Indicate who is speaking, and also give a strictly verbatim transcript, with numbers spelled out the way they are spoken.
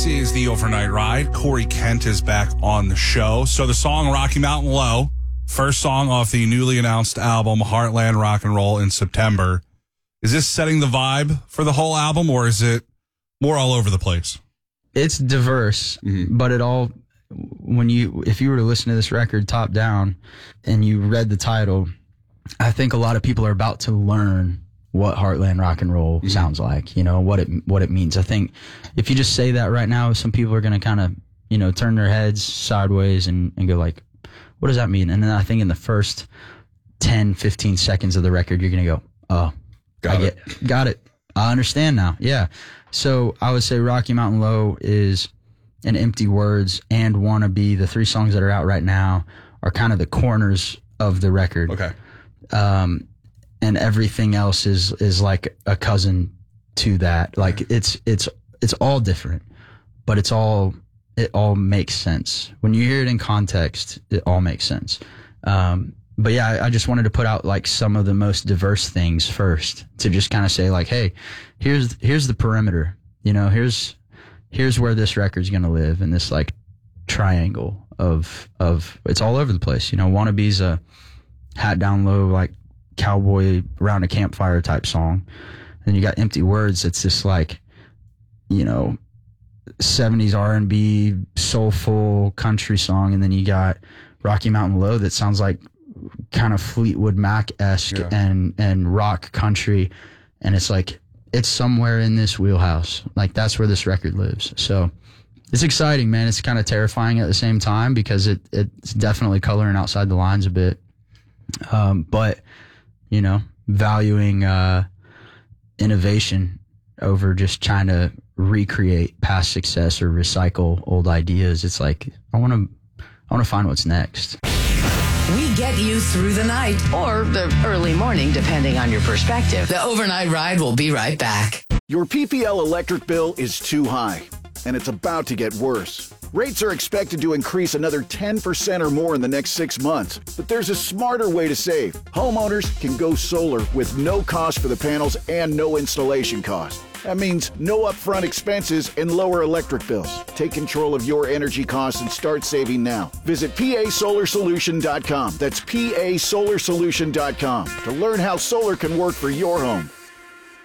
Speaker 1: This is the Overnight Ride. Corey Kent is back on the show. So the song Rocky Mountain Low, first song off the newly announced album Heartland Rock and Roll in September. Is this setting the vibe for the whole album, or is it more all over the place?
Speaker 2: It's diverse, mm-hmm. but it all, when you, if you were to listen to this record top down and you read the title, I think a lot of people are about to learn what Heartland Rock and Roll mm-hmm. sounds like, you know, what it what it means. I think if you just say that right now, some people are going to kind of, you know, turn their heads sideways and, and go like, what does that mean? And then I think in the first ten, fifteen seconds of the record, you're going to go, oh, got I it. Get, got it. I understand now. Yeah. So I would say Rocky Mountain Low is and Empty Words and Wanna Be, the three songs that are out right now, are kind of the corners of the record.
Speaker 1: Okay.
Speaker 2: Um, and everything else is, is like a cousin to that. Like it's, it's, it's all different, but it's all, it all makes sense. When you hear it in context, it all makes sense. Um, but yeah, I, I just wanted to put out like some of the most diverse things first to just kind of say like, hey, here's, here's the perimeter, you know, here's, here's where this record's going to live in this like triangle of, of, it's all over the place. You know, Wanna Be's a hat down low, like, cowboy around a campfire type song. And you got Empty Words. It's this like, you know, seventies R and B soulful country song. And then you got Rocky Mountain Low that sounds like kind of Fleetwood Mac-esque yeah. and, and rock country. And it's like, it's somewhere in this wheelhouse. Like that's where this record lives. So it's exciting, man. It's kind of terrifying at the same time because it, it's definitely coloring outside the lines a bit. Um, but you know, valuing uh, innovation over just trying to recreate past success or recycle old ideas. It's like I want to, I want to find what's next.
Speaker 3: We get you through the night or the early morning, depending on your perspective. The Overnight Ride will be right back.
Speaker 4: Your P P L electric bill is too high, and it's about to get worse. Rates are expected to increase another ten percent or more in the next six months. But there's a smarter way to save. Homeowners can go solar with no cost for the panels and no installation cost. That means no upfront expenses and lower electric bills. Take control of your energy costs and start saving now. Visit P A solar solution dot com. That's P A solar solution dot com to learn how solar can work for your home.